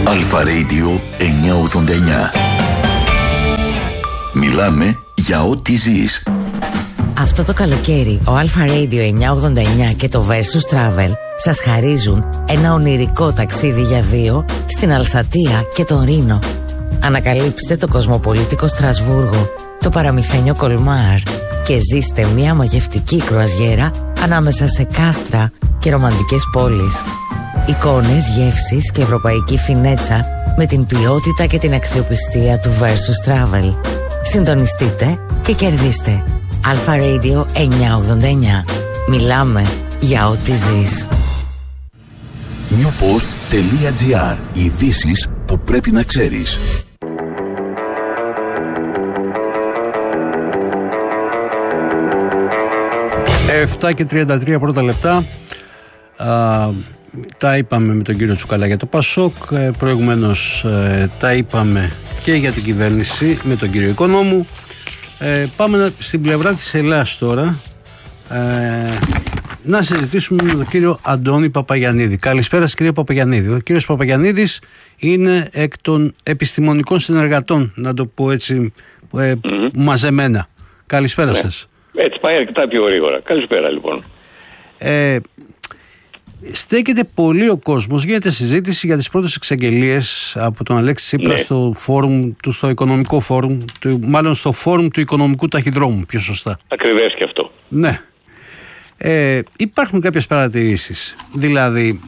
Αλφα Radio 989. Μιλάμε για ό,τι ζεις. Αυτό το καλοκαίρι ο Αλφα Radio 989 και το Versus Travel σας χαρίζουν ένα ονειρικό ταξίδι για δύο στην Αλσατία και τον Ρήνο. Ανακαλύψτε το κοσμοπολίτικο Στρασβούργο, το παραμυθένιο Κολμάρ και ζήστε μια μαγευτική κρουαζιέρα ανάμεσα σε κάστρα και ρομαντικές πόλεις. Εικόνες, γεύσεις και ευρωπαϊκή φινέτσα με την ποιότητα και την αξιοπιστία του Versus Travel. Συντονιστείτε και κερδίστε. Αλφα Radio 989. Μιλάμε για ό,τι ζεις. newpost.gr. Ειδήσεις που πρέπει να ξέρεις. 7:33 πρώτα λεπτά. Τα είπαμε με τον κύριο Τσουκαλά για το Πασόκ. Προηγουμένως τα είπαμε και για την κυβέρνηση με τον κύριο Οικονόμου. Πάμε στην πλευρά της Ελλάδας τώρα, να συζητήσουμε με τον κύριο Αντώνη Παπαγιαννίδη. Καλησπέρα σας, κύριε Παπαγιαννίδη. Ο κύριος Παπαγιαννίδης είναι εκ των επιστημονικών συνεργατών, να το πω έτσι, μαζεμένα. Καλησπέρα σας. Έτσι πάει αρκετά πιο γρήγορα. Καλησπέρα λοιπόν. Στέκεται πολύ ο κόσμος, γίνεται συζήτηση για τις πρώτες εξαγγελίες από τον Αλέξη Τσίπρα στο φόρουμ του, στο οικονομικό φόρουμ, μάλλον στο φόρουμ του οικονομικού ταχυδρόμου, πιο σωστά. Ακριβές και αυτό. Ναι. Υπάρχουν κάποιες παρατηρήσεις. Δηλαδή,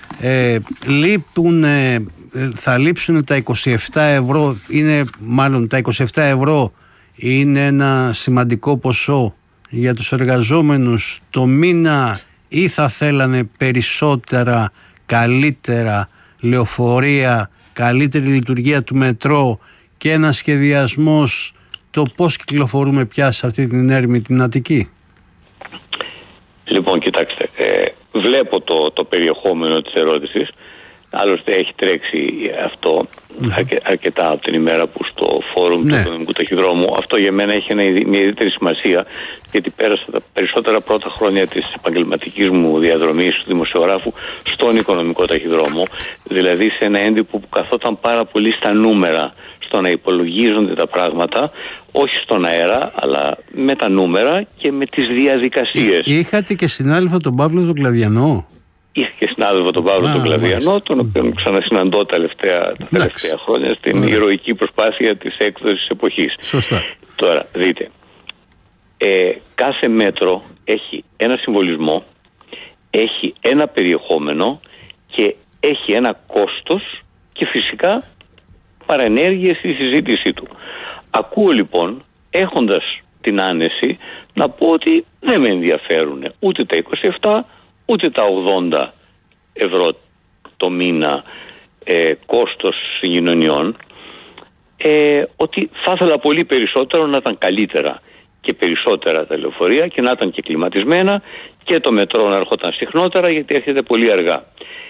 θα λείψουν τα 27 ευρώ, τα 27 ευρώ είναι ένα σημαντικό ποσό για τους εργαζόμενους το μήνα, ή θα θέλανε περισσότερα, καλύτερα λεωφορεία, καλύτερη λειτουργία του μετρό και ένα σχεδιασμός το πώς κυκλοφορούμε πια σε αυτή την έρημη την Αττική? Λοιπόν, κοιτάξτε, βλέπω το περιεχόμενο της ερώτησης. Άλλωστε έχει τρέξει αυτό αρκετά από την ημέρα που στο φόρουμ του οικονομικού ταχυδρόμου. Αυτό για μένα έχει μια ιδιαίτερη σημασία, γιατί πέρασα τα περισσότερα πρώτα χρόνια της επαγγελματικής μου διαδρομής του δημοσιογράφου στον οικονομικό ταχυδρόμο. Δηλαδή σε ένα έντυπο που καθόταν πάρα πολύ στα νούμερα, στο να υπολογίζονται τα πράγματα, όχι στον αέρα, αλλά με τα νούμερα και με τις διαδικασίες. Είχατε και συνάδελφο τον Παύλο τον Κλαδιανό. Είχα και συνάδελφο τον Παύλο τον Κλαδιανό, τον οποίο ξανασυναντώ τα τελευταία χρόνια στην ηρωική προσπάθεια της έκδοσης εποχής. Σωστά. Τώρα, δείτε, κάθε μέτρο έχει ένα συμβολισμό, έχει ένα περιεχόμενο και έχει ένα κόστος και φυσικά παρενέργειες στη συζήτησή του. Ακούω λοιπόν, έχοντας την άνεση, να πω ότι δεν με ενδιαφέρουν ούτε τα 27 ούτε τα 80 ευρώ το μήνα κόστος συγκοινωνιών, ότι θα ήθελα πολύ περισσότερο να ήταν καλύτερα και περισσότερα τα λεωφορεία και να ήταν και κλιματισμένα και το μετρό να ερχόταν συχνότερα, γιατί έρχεται πολύ αργά.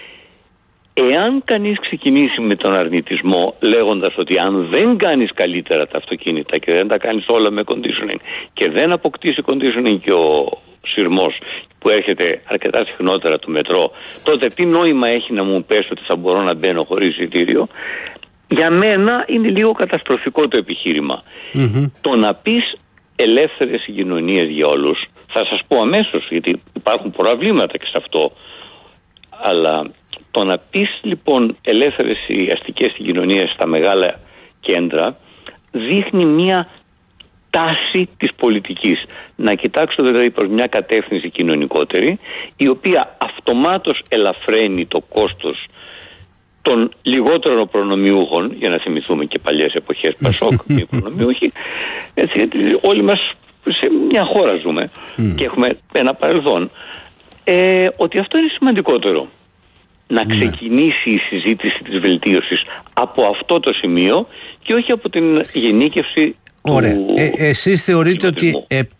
Εάν κανείς ξεκινήσει με τον αρνητισμό λέγοντας ότι αν δεν κάνεις καλύτερα τα αυτοκίνητα και δεν τα κάνεις όλα με conditioning και δεν αποκτήσει conditioning και ο σειρμός που έρχεται αρκετά συχνότερα του μετρό, τότε τι νόημα έχει να μου πες ότι θα μπορώ να μπαίνω χωρίς εισιτήριο? Για μένα είναι λίγο καταστροφικό το επιχείρημα. Το να πεις ελεύθερες συγκοινωνίες για όλους, θα σας πω αμέσως, γιατί υπάρχουν προβλήματα και σε αυτό, αλλά το να πεις λοιπόν ελεύθερες αστικές συγκοινωνίες στα μεγάλα κέντρα δείχνει μια τάση της πολιτικής. Να κοιτάξω δηλαδή προς μια κατεύθυνση κοινωνικότερη, η οποία αυτομάτως ελαφραίνει το κόστος των λιγότερων προνομιούχων, για να θυμηθούμε και παλιές εποχές Πασόκ, μη προνομιούχοι, έτσι, γιατί όλοι μας σε μια χώρα ζούμε και έχουμε ένα παρελθόν, ότι αυτό είναι σημαντικότερο. Να ξεκινήσει η συζήτηση της βελτίωσης από αυτό το σημείο και όχι από την γενίκευση. Ωραία. Εσείς θεωρείτε ότι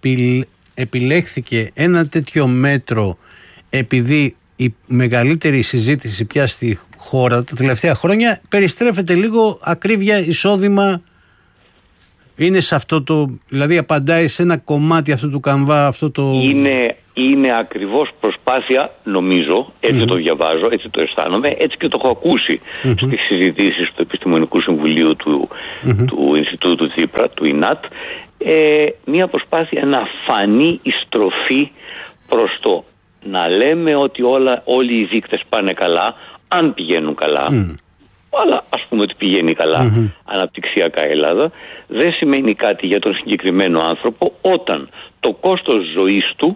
επιλέχθηκε ένα τέτοιο μέτρο επειδή η μεγαλύτερη συζήτηση πια στη χώρα τα τελευταία χρόνια περιστρέφεται λίγο ακρίβεια, εισόδημα, Είναι σε αυτό το, δηλαδή απαντάει σε ένα κομμάτι αυτού του καμβά, αυτό το... Είναι ακριβώς προσπάθεια, νομίζω, έτσι το διαβάζω, έτσι το αισθάνομαι, έτσι και το έχω ακούσει στις συζητήσεις του Επιστημονικού Συμβουλίου του Ινστιτούτου Τσίπρα, του ΙΝΑΤ, μια προσπάθεια να φανεί η στροφή προς το να λέμε ότι όλοι οι δείκτες πάνε καλά, αν πηγαίνουν καλά, αλλά ας πούμε ότι πηγαίνει καλά αναπτυξιακά η Ελλάδα, δεν σημαίνει κάτι για τον συγκεκριμένο άνθρωπο όταν το κόστος ζωής του,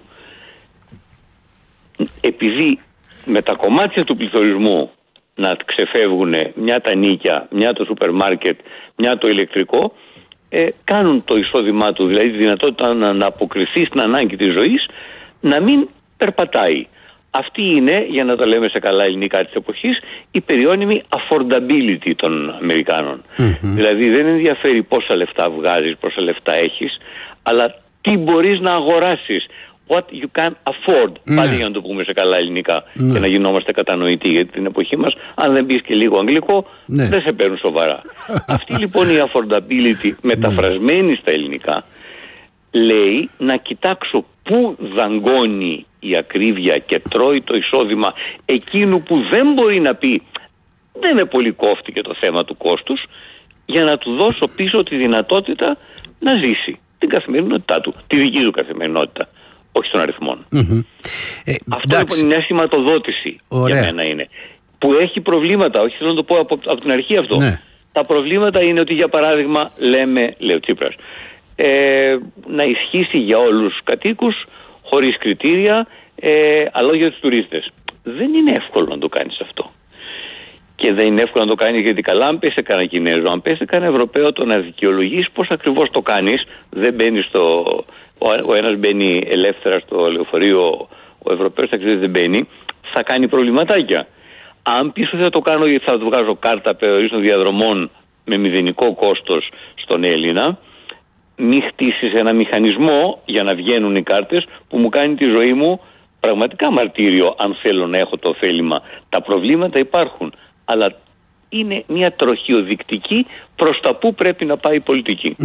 επειδή με τα κομμάτια του πληθωρισμού να ξεφεύγουν μια τα νίκια, μια το σούπερ μάρκετ, μια το ηλεκτρικό, κάνουν το εισόδημά του, δηλαδή τη δυνατότητα να αποκριθεί στην ανάγκη της ζωής, να μην περπατάει. Αυτή είναι, για να τα λέμε σε καλά ελληνικά της εποχής, η περιώνυμη affordability των Αμερικάνων. Δηλαδή δεν ενδιαφέρει πόσα λεφτά βγάζεις, πόσα λεφτά έχεις, αλλά τι μπορείς να αγοράσεις. What you can afford. Πάλι για να το πούμε σε καλά ελληνικά και να γινόμαστε κατανοητοί, γιατί την εποχή μας, αν δεν πεις και λίγο αγγλικό, δεν σε παίρνουν σοβαρά. Αυτή λοιπόν η affordability μεταφρασμένη στα ελληνικά λέει να κοιτάξω πού δαγκώνει η ακρίβεια και τρώει το εισόδημα εκείνου που δεν μπορεί να πει δεν με πολύ κόφτηκε το θέμα του κόστους, για να του δώσω πίσω τη δυνατότητα να ζήσει την καθημερινότητά του, τη δική του καθημερινότητα, όχι των αριθμών. Αυτό λοιπόν είναι μια σηματοδότηση για μένα είναι, που έχει προβλήματα, όχι θέλω να το πω από την αρχή αυτό. Τα προβλήματα είναι ότι, για παράδειγμα, λέει ο Τσίπρας, να ισχύσει για όλους τους κατοίκους χωρίς κριτήρια, αλλά για τους τουρίστες. Δεν είναι εύκολο να το κάνεις αυτό. Και δεν είναι εύκολο να το κάνεις, γιατί καλά, αν πέσει κανένα Κινέζο, αν πέσει κανένα Ευρωπαίο, το να δικαιολογείς πώς ακριβώς το κάνεις. Δεν μπαίνεις ο ένας μπαίνει ελεύθερα στο λεωφορείο, ο Ευρωπαίος ταξιδεύει δεν μπαίνει, θα κάνει προβληματάκια. Αν πεις ότι θα το κάνω γιατί θα του βγάζω κάρτα περιορίστων διαδρομών με μηδενικό κόστος στον Έλληνα, μη χτίσεις ένα μηχανισμό για να βγαίνουν οι κάρτες που μου κάνει τη ζωή μου πραγματικά μαρτύριο, αν θέλω να έχω το ωφέλιμα. Τα προβλήματα υπάρχουν, αλλά είναι μια τροχιοδεικτική προς τα που πρέπει να πάει η πολιτική.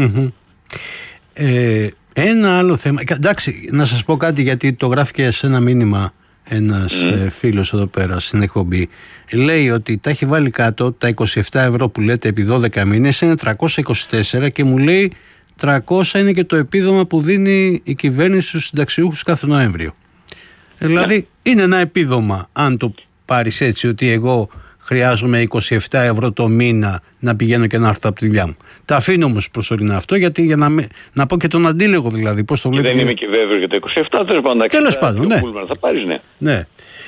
Ένα άλλο θέμα, εντάξει, να σας πω κάτι, γιατί το γράφει και σε ένα μήνυμα ένας φίλος εδώ πέρα στην εκπομπή. Λέει ότι τα έχει βάλει κάτω, τα 27 ευρώ που λέτε επί 12 μήνες είναι 324, και μου λέει 300 είναι και το επίδομα που δίνει η κυβέρνηση στους συνταξιούχους κάθε Νοέμβριο. Δηλαδή είναι ένα επίδομα, αν το πάρεις έτσι, ότι εγώ χρειάζομαι 27 ευρώ το μήνα να πηγαίνω και να έρθω από τη δουλειά μου. Τα αφήνω όμως προσωρινά αυτό, γιατί για να πω και τον αντίλογο, δηλαδή πώς το βλέπει. Δεν είμαι και βέβαιο για το 27, τέλος πάντων, ναι. Θα πάρεις, ναι.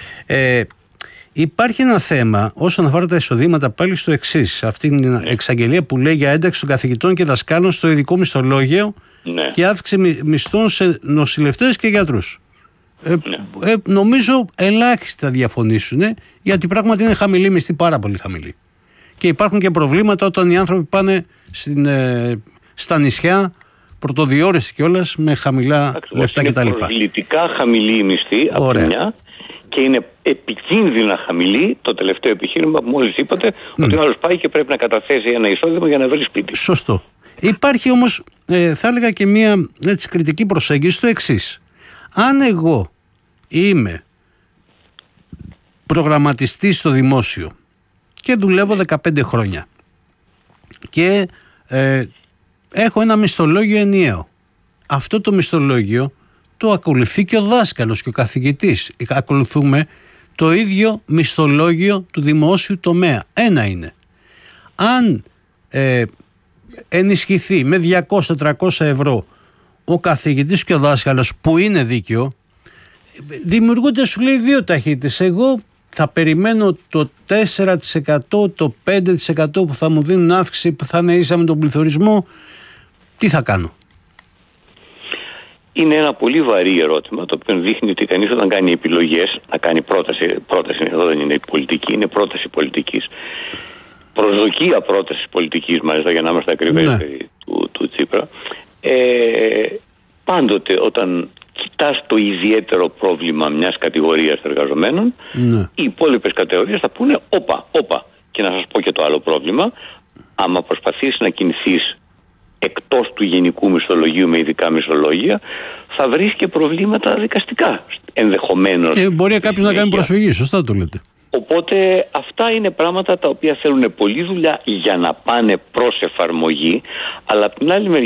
Υπάρχει ένα θέμα όσον αφορά τα εισοδήματα, πάλι στο εξής. Αυτή είναι η εξαγγελία που λέει για ένταξη των καθηγητών και δασκάλων στο ειδικό μισθολόγιο και αύξηση μισθών σε νοσηλευτές και γιατρούς. Νομίζω ελάχιστα διαφωνήσουν, γιατί πράγματι είναι χαμηλή μισθή, πάρα πολύ χαμηλή. Και υπάρχουν και προβλήματα όταν οι άνθρωποι πάνε στα νησιά, πρωτοδιόρεση κιόλας, με χαμηλά λεφτά κτλ. Είναι προσβλητικά χαμηλή η μισθή από τη μια, και είναι επικίνδυνα χαμηλή το τελευταίο επιχείρημα που μόλις είπατε, ότι ο άλλος πάει και πρέπει να καταθέσει ένα εισόδημα για να βρει σπίτι. Σωστό. Υπάρχει όμως, θα έλεγα, και μια κριτική προσέγγιση στο εξής. Αν εγώ είμαι προγραμματιστής στο δημόσιο και δουλεύω 15 χρόνια και έχω ένα μισθολόγιο ενιαίο, αυτό το μισθολόγιο το ακολουθεί και ο δάσκαλος και ο καθηγητής. Ακολουθούμε το ίδιο μισθολόγιο του δημόσιου τομέα. Ένα είναι. Αν ενισχυθεί με 200-300 ευρώ ο καθηγητής και ο δάσκαλος, που είναι δίκαιο, δημιουργούνται, σου λέει, δύο ταχύτητες. Εγώ θα περιμένω το 4%, το 5% που θα μου δίνουν αύξηση, που θα είναι ίσα με τον πληθωρισμό. Τι θα κάνω? Είναι ένα πολύ βαρύ ερώτημα, το οποίο δείχνει ότι κανείς όταν κάνει επιλογές, να κάνει πρόταση εδώ δεν είναι πολιτική, είναι πρόταση πολιτικής. Προσδοκία πρότασης πολιτικής, μάλιστα, για να είμαστε ακριβές, του Τσίπρα. Πάντοτε όταν κοιτάς το ιδιαίτερο πρόβλημα μιας κατηγορίας εργαζομένων, οι υπόλοιπες κατηγορίες θα πούνε όπα. Και να σας πω και το άλλο πρόβλημα. Άμα προσπαθείς να κινηθείς εκτός του του γενικού μισθολογίου με ειδικά μισθολόγια, θα βρεις και προβλήματα δικαστικά ενδεχομένως. Μπορεί κάποιος να κάνει προσφυγή, σωστά το λέτε. Οπότε αυτά είναι πράγματα τα οποία θέλουν πολλή δουλειά για να πάνε προς εφαρμογή, αλλά από την άλλη μεριά